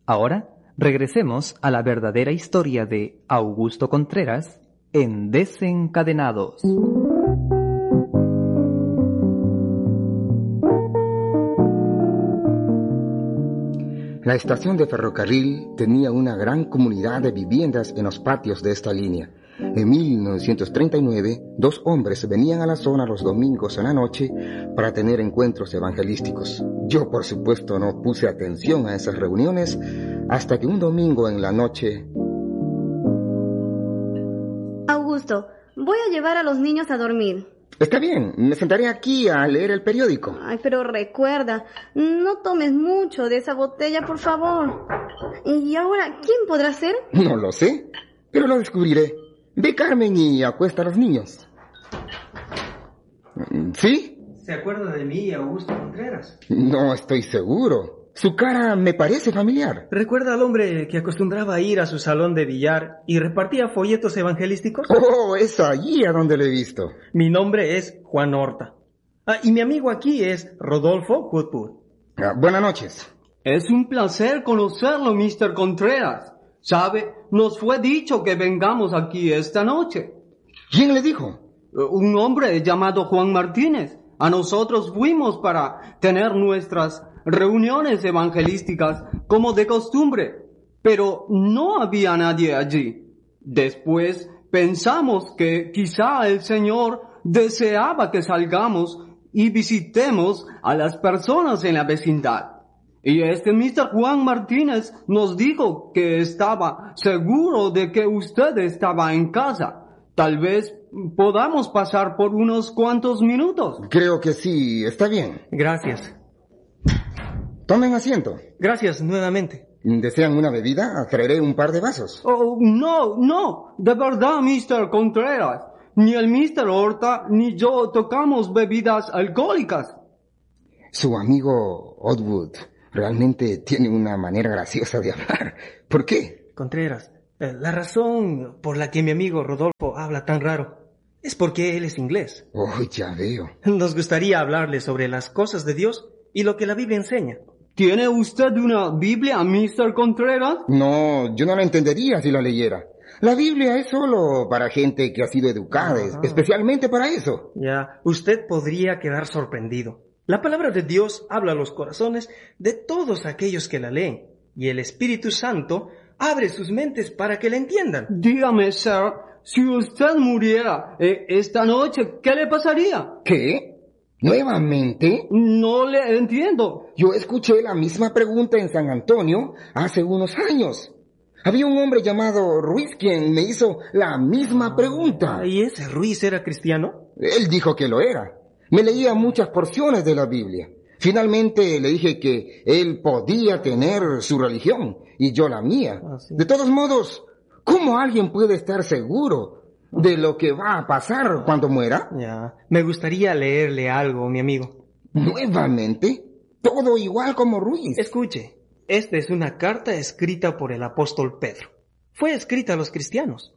Ahora, regresemos a la verdadera historia de Augusto Contreras en Desencadenados. La estación de ferrocarril tenía una gran comunidad de viviendas en los patios de esta línea. En 1939, 2 hombres venían a la zona los domingos en la noche para tener encuentros evangelísticos. Yo, por supuesto, no puse atención a esas reuniones hasta que un domingo en la noche... Augusto, voy a llevar a los niños a dormir. Está bien, me sentaré aquí a leer el periódico. Ay, pero recuerda, no tomes mucho de esa botella, por favor. ¿Y ahora quién podrá ser? No lo sé, pero lo descubriré. Ve, Carmen, y acuesta a los niños. ¿Sí? ¿Se acuerda de mí, Augusto Contreras? No estoy seguro. Su cara me parece familiar. ¿Recuerda al hombre que acostumbraba a ir a su salón de billar y repartía folletos evangelísticos? Oh, es allí a donde lo he visto. Mi nombre es Juan Horta. Y mi amigo aquí es Rodolfo Woodwood. Buenas noches. Es un placer conocerlo, Mr. Contreras. ¿Sabe? Nos fue dicho que vengamos aquí esta noche. ¿Quién le dijo? Un hombre llamado Juan Martínez. A nosotros fuimos para tener nuestras reuniones evangelísticas como de costumbre, pero no había nadie allí. Después pensamos que quizá el Señor deseaba que salgamos y visitemos a las personas en la vecindad. Y Mr. Juan Martínez nos dijo que estaba seguro de que usted estaba en casa. Tal vez podamos pasar por unos cuantos minutos. Creo que sí, está bien. Gracias. Tomen asiento. Gracias, nuevamente. ¿Desean una bebida? Traeré un par de vasos. Oh, no, de verdad, Mr. Contreras. Ni el Mr. Horta ni yo tocamos bebidas alcohólicas. Su amigo Woodwood realmente tiene una manera graciosa de hablar. ¿Por qué? Contreras, la razón por la que mi amigo Rodolfo habla tan raro es porque él es inglés. Oh, ya veo. Nos gustaría hablarle sobre las cosas de Dios y lo que la Biblia enseña. ¿Tiene usted una Biblia, Mr. Contreras? No, yo no la entendería si la leyera. La Biblia es solo para gente que ha sido educada, especialmente para eso. Ya, usted podría quedar sorprendido. La palabra de Dios habla a los corazones de todos aquellos que la leen, y el Espíritu Santo abre sus mentes para que la entiendan. Dígame, sir, si usted muriera esta noche, ¿qué le pasaría? ¿Qué? ¿Nuevamente? No le entiendo. Yo escuché la misma pregunta en San Antonio hace unos años. Había un hombre llamado Ruiz quien me hizo la misma pregunta. ¿Y ese Ruiz era cristiano? Él dijo que lo era. Me leía muchas porciones de la Biblia. Finalmente le dije que él podía tener su religión y yo la mía. ¿Sí? De todos modos, ¿cómo alguien puede estar seguro de lo que va a pasar cuando muera? Ya, me gustaría leerle algo, mi amigo. ¿Nuevamente? Todo igual como Ruiz. Escuche, esta es una carta escrita por el apóstol Pedro. Fue escrita a los cristianos.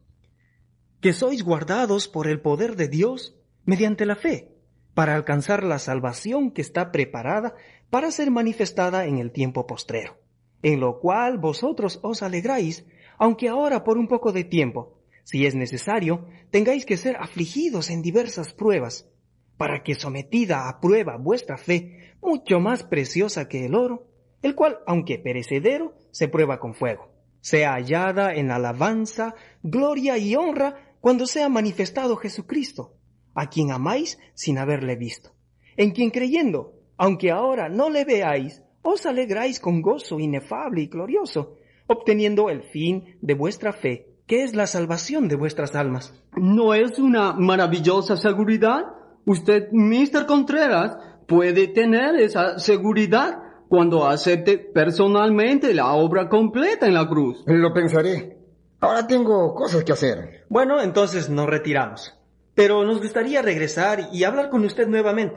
Que sois guardados por el poder de Dios mediante la fe, para alcanzar la salvación que está preparada para ser manifestada en el tiempo postrero, en lo cual vosotros os alegráis, aunque ahora por un poco de tiempo, si es necesario, tengáis que ser afligidos en diversas pruebas, para que sometida a prueba vuestra fe, mucho más preciosa que el oro, el cual, aunque perecedero, se prueba con fuego, sea hallada en alabanza, gloria y honra cuando sea manifestado Jesucristo, a quien amáis sin haberle visto, en quien creyendo, aunque ahora no le veáis, os alegráis con gozo inefable y glorioso, obteniendo el fin de vuestra fe, que es la salvación de vuestras almas. ¿No es una maravillosa seguridad? Usted, Mr. Contreras, puede tener esa seguridad cuando acepte personalmente la obra completa en la cruz. Lo pensaré. Ahora tengo cosas que hacer. Bueno, entonces nos retiramos. Pero nos gustaría regresar y hablar con usted nuevamente.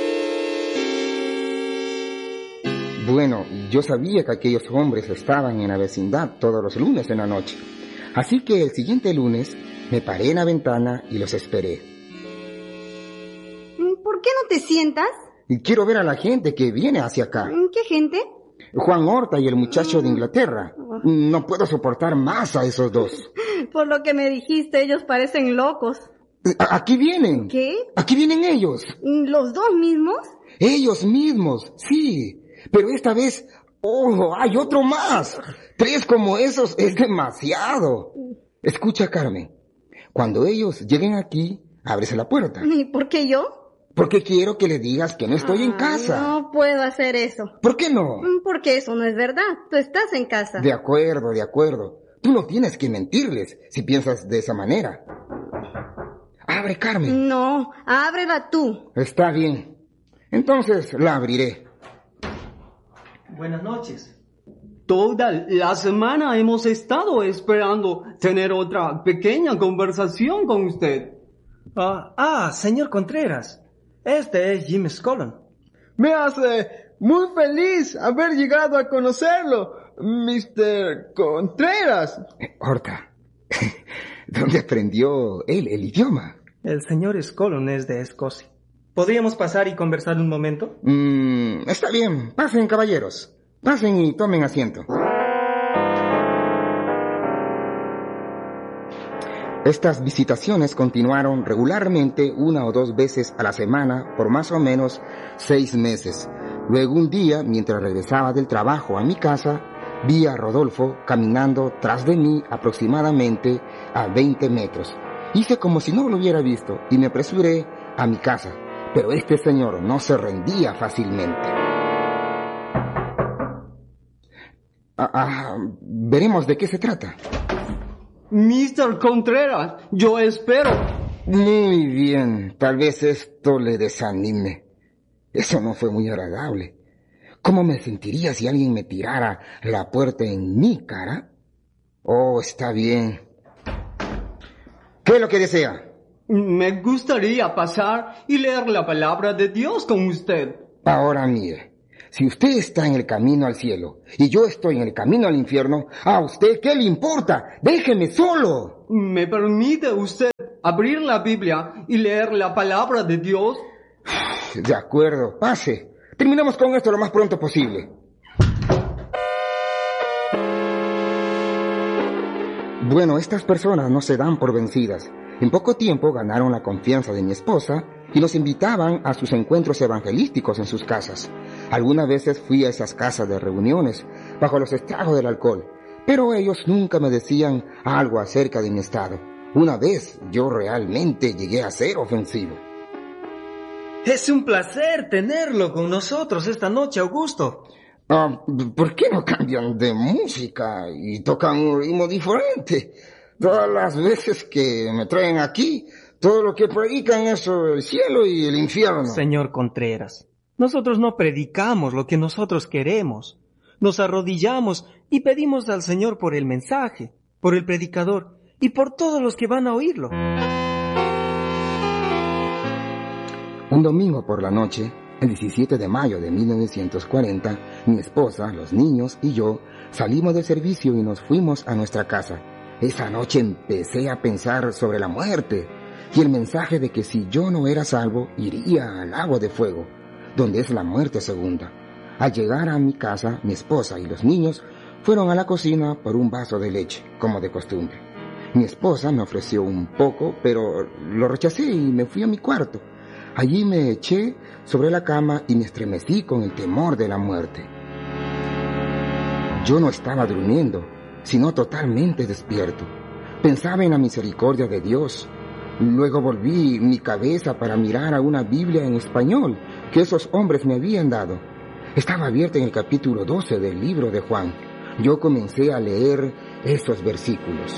Bueno, yo sabía que aquellos hombres estaban en la vecindad todos los lunes en la noche. Así que el siguiente lunes me paré en la ventana y los esperé. ¿Por qué no te sientas? Y quiero ver a la gente que viene hacia acá. ¿Qué gente? Juan Horta y el muchacho de Inglaterra. No puedo soportar más a esos dos. Por lo que me dijiste, ellos parecen locos. Aquí vienen. ¿Qué? Aquí vienen ellos. ¿Los dos mismos? Ellos mismos, sí. Pero esta vez, oh, hay otro más. 3 como esos es demasiado. Escucha, Carmen. Cuando ellos lleguen aquí, ábrese la puerta. ¿Y por qué yo? Porque quiero que le digas que no estoy en casa. No puedo hacer eso. ¿Por qué no? Porque eso no es verdad. Tú estás en casa. De acuerdo, de acuerdo. Tú no tienes que mentirles si piensas de esa manera. Abre, Carmen. No, ábrela tú. Está bien. Entonces la abriré. Buenas noches. Toda la semana hemos estado esperando tener otra pequeña conversación con usted. Señor Contreras. Este es Jim Scollon. Me hace muy feliz haber llegado a conocerlo, Mr. Contreras. Horta, ¿dónde aprendió él el idioma? El señor Scollon es de Escocia. ¿Podríamos pasar y conversar un momento? Está bien. Pasen, caballeros. Pasen y tomen asiento. Estas visitaciones continuaron regularmente 1 o 2 veces a la semana por más o menos 6 meses. Luego un día, mientras regresaba del trabajo a mi casa, vi a Rodolfo caminando tras de mí aproximadamente a 20 metros. Hice como si no lo hubiera visto y me apresuré a mi casa, pero este señor no se rendía fácilmente. Veremos de qué se trata. Mr. Contreras, yo espero. Muy bien, tal vez esto le desanime. Eso no fue muy agradable. ¿Cómo me sentiría si alguien me tirara la puerta en mi cara? Oh, está bien. ¿Qué es lo que desea? Me gustaría pasar y leer la palabra de Dios con usted. Ahora mire, si usted está en el camino al cielo y yo estoy en el camino al infierno, ¿a usted qué le importa? ¡Déjeme solo! ¿Me permite usted abrir la Biblia y leer la palabra de Dios? De acuerdo, pase. Terminamos con esto lo más pronto posible. Bueno, estas personas no se dan por vencidas. En poco tiempo ganaron la confianza de mi esposa y nos invitaban a sus encuentros evangelísticos en sus casas. Algunas veces fui a esas casas de reuniones bajo los estragos del alcohol, pero ellos nunca me decían algo acerca de mi estado. Una vez yo realmente llegué a ser ofensivo. Es un placer tenerlo con nosotros esta noche, Augusto. ¿Por qué no cambian de música y tocan un ritmo diferente? Todas las veces que me traen aquí, todo lo que predican es sobre el cielo y el infierno. Señor Contreras, nosotros no predicamos lo que nosotros queremos. Nos arrodillamos y pedimos al Señor por el mensaje, por el predicador y por todos los que van a oírlo. Un domingo por la noche, el 17 de mayo de 1940, mi esposa, los niños y yo salimos del servicio y nos fuimos a nuestra casa. Esa noche empecé a pensar sobre la muerte y el mensaje de que si yo no era salvo, iría al lago de fuego, donde es la muerte segunda. Al llegar a mi casa, mi esposa y los niños fueron a la cocina por un vaso de leche, como de costumbre. Mi esposa me ofreció un poco, pero lo rechacé y me fui a mi cuarto. Allí me eché sobre la cama y me estremecí con el temor de la muerte. Yo no estaba durmiendo, sino totalmente despierto. Pensaba en la misericordia de Dios. Luego volví mi cabeza para mirar a una Biblia en español que esos hombres me habían dado. Estaba abierta en el capítulo 12 del libro de Juan. Yo comencé a leer esos versículos.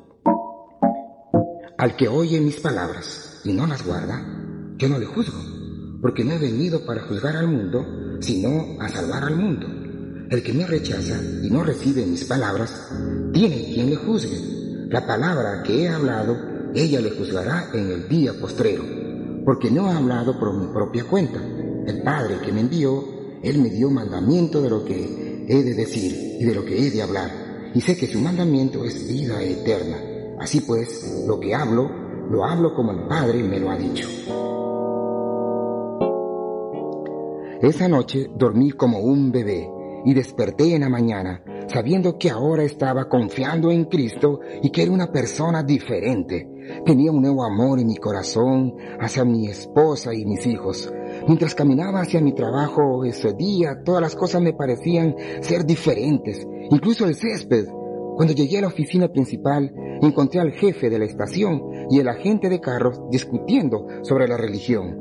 Al que oye mis palabras y no las guarda, yo no le juzgo, porque no he venido para juzgar al mundo, sino a salvar al mundo. El que me rechaza y no recibe mis palabras, tiene quien le juzgue. La palabra que he hablado, ella le juzgará en el día postrero, porque no he hablado por mi propia cuenta. El Padre que me envió, Él me dio mandamiento de lo que he de decir y de lo que he de hablar, y sé que su mandamiento es vida eterna. Así pues, lo que hablo, lo hablo como el Padre me lo ha dicho. Esa noche dormí como un bebé. y desperté en la mañana, sabiendo que ahora estaba confiando en Cristo y que era una persona diferente. Tenía un nuevo amor en mi corazón hacia mi esposa y mis hijos. Mientras caminaba hacia mi trabajo ese día, todas las cosas me parecían ser diferentes, incluso el césped. Cuando llegué a la oficina principal, encontré al jefe de la estación y el agente de carros discutiendo sobre la religión.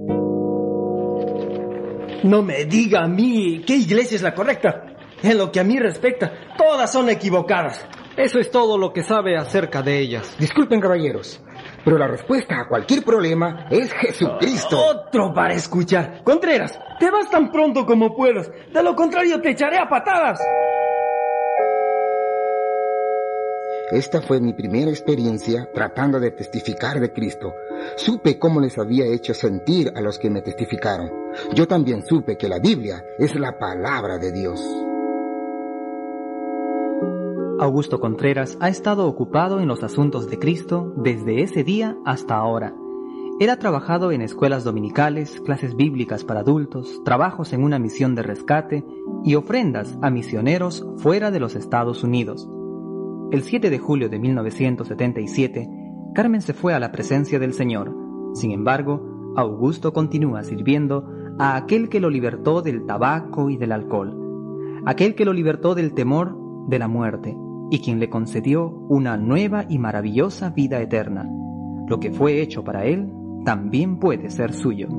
No me diga a mí qué iglesia es la correcta. En lo que a mí respecta, todas son equivocadas. Eso es todo lo que sabe acerca de ellas. Disculpen, caballeros, pero la respuesta a cualquier problema es Jesucristo. Otro para escuchar. Contreras, te vas tan pronto como puedas. De lo contrario, te echaré a patadas. Esta fue mi primera experiencia tratando de testificar de Cristo. Supe cómo les había hecho sentir a los que me testificaron. Yo también supe que la Biblia es la palabra de Dios. Augusto Contreras ha estado ocupado en los asuntos de Cristo desde ese día hasta ahora. Él ha trabajado en escuelas dominicales, clases bíblicas para adultos, trabajos en una misión de rescate y ofrendas a misioneros fuera de los Estados Unidos. El 7 de julio de 1977, Carmen se fue a la presencia del Señor. Sin embargo, Augusto continúa sirviendo a aquel que lo libertó del tabaco y del alcohol, aquel que lo libertó del temor de la muerte y quien le concedió una nueva y maravillosa vida eterna. Lo que fue hecho para él también puede ser suyo.